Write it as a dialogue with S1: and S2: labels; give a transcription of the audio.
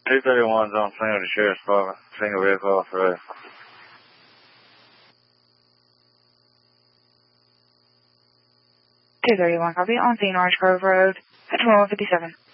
S1: 231's on scene with the sheriff's department. Single vehicle off the road.
S2: 231, copy. On scene, Orange Grove Road, at 1257.